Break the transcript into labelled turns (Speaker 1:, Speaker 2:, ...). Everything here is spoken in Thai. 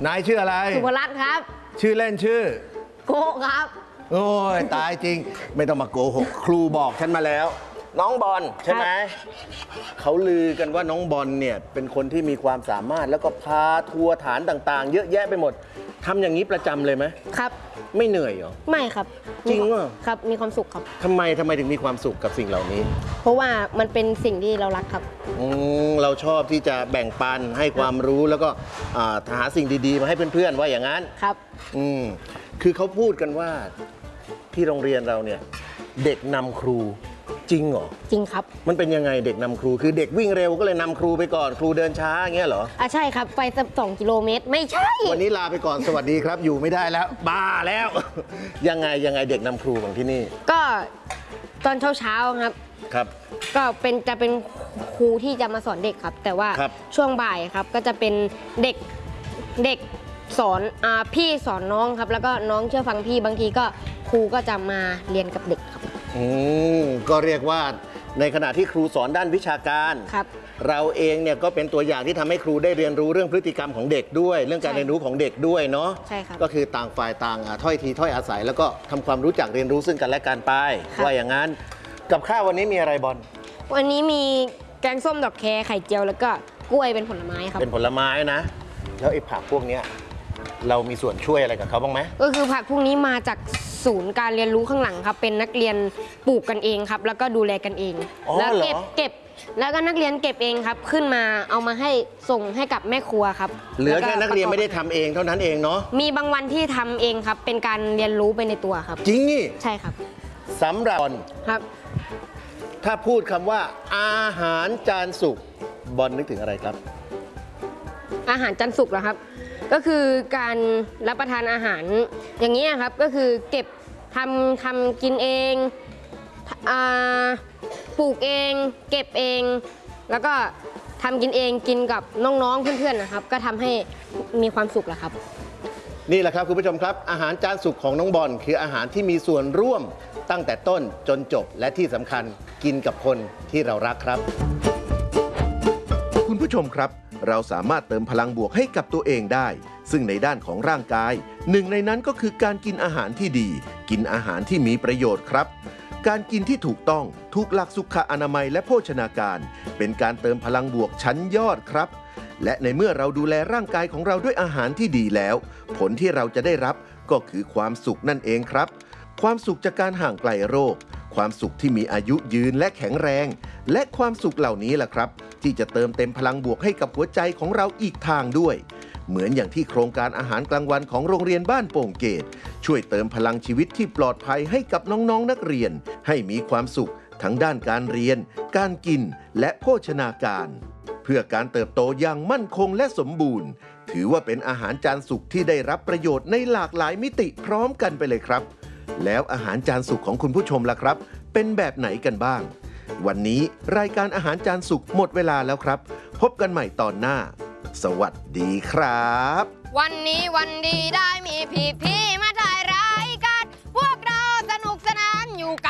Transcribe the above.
Speaker 1: นายชื่ออะไร
Speaker 2: สุภรัตน์ครับ
Speaker 1: ชื่อเล่นชื่อ
Speaker 2: โกครับ
Speaker 1: โอ้ยตายจริงไม่ต้องมาโกหกครูบอกฉันมาแล้วน้องบอลใช่ไหมเขาลือกันว่าน้องบอลเนี่ยเป็นคนที่มีความสามารถแล้วก็พาทัวร์ฐานต่างๆเยอะแยะไปหมดทำอย่างนี้ประจำเลยไหมครับไม่เหนื่อยเหรอ
Speaker 2: ไม่ครับ
Speaker 1: จริงเหรอ
Speaker 2: ครับมีความสุขครับ
Speaker 1: ทำไมถึงมีความสุขกับสิ่งเหล่านี้
Speaker 2: เพราะว่ามันเป็นสิ่งที่เรารักครับ
Speaker 1: เราชอบที่จะแบ่งปันให้ความรู้แล้วก็หาสิ่งดีๆมาให้เพื่อนๆว่าอย่างนั้น
Speaker 2: ครับ
Speaker 1: คือเขาพูดกันว่าที่โรงเรียนเราเนี่ยเด็กนำครูจริงเหรอ
Speaker 2: จริงครับ
Speaker 1: มันเป็นยังไงเด็กนำครูคือเด็กวิ่งเร็วก็เลยนำครูไปก่อนครูเดินช้าอย่างเงี้ยเหรอ
Speaker 2: ใช่ครับไปสัก2 กิโลเมตรไม่ใช่
Speaker 1: วันนี้ลาไปก่อนสวัสดีครับอยู่ไม่ได้แล้วบ้าแล้วยังไงเด็กนำครูของที่นี่
Speaker 2: ก็ตอนเช้าครับก็จะเป็นครูที่จะมาสอนเด็กครับแต่ว่าช่วงบ่ายครับก็จะเป็นเด็กสอนพี่สอนน้องครับแล้วก็น้องเชื่อฟังพี่บางทีก็ครูก็จะมาเรียนกับเด็กครับ
Speaker 1: ก็เรียกว่าในขณะที่ครูสอนด้านวิชาการเราเองเนี่ยก็เป็นตัวอย่างที่ทำให้ครูได้เรียนรู้เรื่องพฤติกรรมของเด็กด้วยเรื่องการเรียนรู้ของเด็กด้วยเนาะ
Speaker 2: ใช่ครับ
Speaker 1: ก็คือต่างฝ่ายต่างถ้อยทีถ้อยอาศัยแล้วก็ทำความรู้จักเรียนรู้ซึ่งกันและกันไปว่าอย่างนั้นกับข้าววันนี้มีอะไรบอล
Speaker 2: วันนี้มีแกงส้มดอกแครไข่เจียวแล้วก็กล้วยเป็นผลไม้ครับ
Speaker 1: เป็นผลไม้นะแล้วไอ้ผักพวกนี้เรามีส่วนช่วยอะไรกับเขาบ้างไหม
Speaker 2: ก็คือผักพวกนี้มาจากศูนย์การเรียนรู้ข้างหลังครับเป็นนักเรียนปลูกกันเองครับแล้วก็ดูแลกันเองแล้วเก็บแล้วก็นักเรียนเก็บเองครับขึ้นมาเอามาให้ส่งให้กับแม่ครัวครับ
Speaker 1: เหลือแค่นักเรียนไม่ได้ทำเองเท่านั้นเองเนาะ
Speaker 2: มีบางวันที่ทำเองครับเป็นการเรียนรู้ไปในตัวครับ
Speaker 1: จริงนี่
Speaker 2: ใช่ครับ
Speaker 1: สำหรับ
Speaker 2: ครับ
Speaker 1: ถ้าพูดคำว่าอาหารจานสุกบอลนึกถึงอะไรครับ
Speaker 2: อาหารจานสุกเหรอครับก็คือการรับประทานอาหารอย่างนี้ครับก็คือเก็บทำกินเองปลูกเองเก็บเองแล้วก็ทำกินเองกินกับน้องๆเพื่อนๆนะครับก็ทำให้มีความสุขแหละครับ
Speaker 1: นี่แหละครับคุณผู้ชมครับอาหารจานสุกของน้องบอลคืออาหารที่มีส่วนร่วมตั้งแต่ต้นจนจบและที่สำคัญกินกับคนที่เรารักครับคุณผู้ชมครับเราสามารถเติมพลังบวกให้กับตัวเองได้ซึ่งในด้านของร่างกายหนึ่งในนั้นก็คือการกินอาหารที่ดีกินอาหารที่มีประโยชน์ครับการกินที่ถูกต้องถูกหลักสุขอนามัยและโภชนาการเป็นการเติมพลังบวกชั้นยอดครับและในเมื่อเราดูแลร่างกายของเราด้วยอาหารที่ดีแล้วผลที่เราจะได้รับก็คือความสุขนั่นเองครับความสุขจากการห่างไกลโรคความสุขที่มีอายุยืนและแข็งแรงและความสุขเหล่านี้แหละครับที่จะเติมเต็มพลังบวกให้กับหัวใจของเราอีกทางด้วยเหมือนอย่างที่โครงการอาหารกลางวันของโรงเรียนบ้านโป่งเกตช่วยเติมพลังชีวิตที่ปลอดภัยให้กับน้องๆนักเรียนให้มีความสุขทั้งด้านการเรียนการกินและโภชนาการเพื่อการเติบโตอย่างมั่นคงและสมบูรณ์ถือว่าเป็นอาหารจานสุกที่ได้รับประโยชน์ในหลากหลายมิติพร้อมกันไปเลยครับแล้วอาหารจานสุกของคุณผู้ชมล่ะครับเป็นแบบไหนกันบ้างวันนี้รายการอาหารจานสุกหมดเวลาแล้วครับพบกันใหม่ตอนหน้าสวัสดีครับ
Speaker 2: วันนี้วันดีได้มีพี่มา